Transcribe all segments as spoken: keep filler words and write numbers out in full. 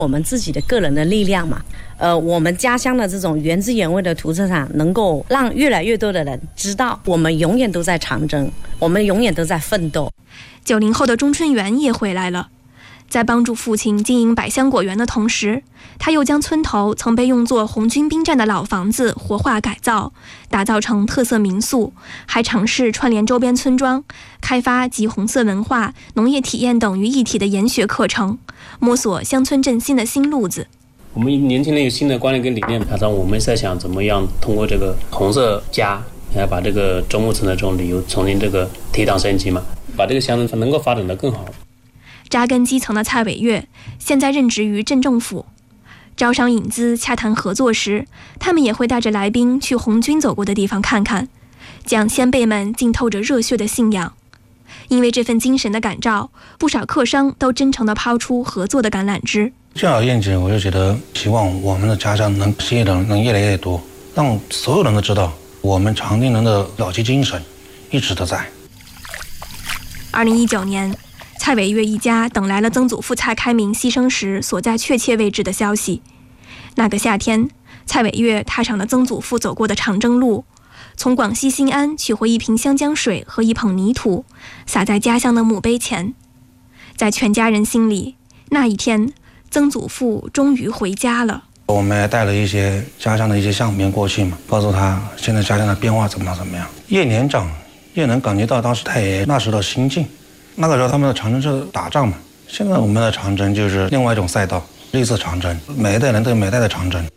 我们自己的个人的力量嘛。呃，我们家乡的这种原汁原味的土特产，能够让越来越多的人知道，我们永远都在长征，我们永远都在奋斗。 九零后的钟春元也回来了，在帮助父亲经营百香果园的同时，他又将村头曾被用作红军兵站的老房子活化改造，打造成特色民宿，还尝试串联周边村庄，开发集红色文化、农业体验等于一体的研学课程，摸索乡村振兴的新路子。 我们年轻人有新的观念跟理念，加上我们在想怎么样通过这个红色家来把这个中牧村的这种旅游重新这个提档升级嘛，把这个乡村能够发展得更好。 扎根基层的蔡伟月现在任职于镇政府，招商引资洽谈合作时，他们也会带着来宾去红军走过的地方看看，将先辈们浸透着热血的信仰。因为这份精神的感召，不少客商都真诚地抛出合作的橄榄枝。 这样的愿景，我就觉得希望我们的家乡能吸引的人能越来越多，让所有人都知道我们长汀人的老街精神一直都在。 二零一九年，蔡伟月一家等来了曾祖父蔡开明牺牲时所在确切位置的消息。那个夏天，蔡伟月踏上了曾祖父走过的长征路，从广西新安取回一瓶湘江水和一捧泥土，撒在家乡的墓碑前。在全家人心里，那一天曾祖父终于回家了。 我们还带了一些家乡的一些相片过去嘛，告诉他现在家乡的变化怎么样怎么样。越年长越能感觉到当时太爷那时的心境。那个时候他们的长征是打仗嘛，现在我们的长征就是另外一种赛道，绿色长征，每一代人都有每一代的长征。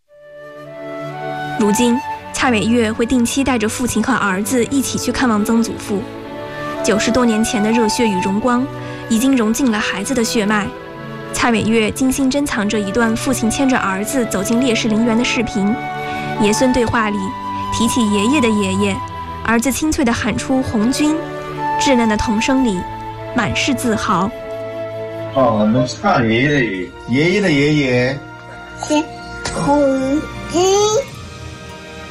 如今蔡伟月会定期带着父亲和儿子一起去看望曾祖父。九十多年前的热血与荣光已经融进了孩子的血脉。蔡伟月精心珍藏着一段父亲牵着儿子走进烈士陵园的视频，爷孙对话里提起爷爷的爷爷，儿子清脆地喊出红军，稚嫩的童声里满是自豪。 好，我们唱爷爷的爷爷，爷爷的爷爷， 是红军。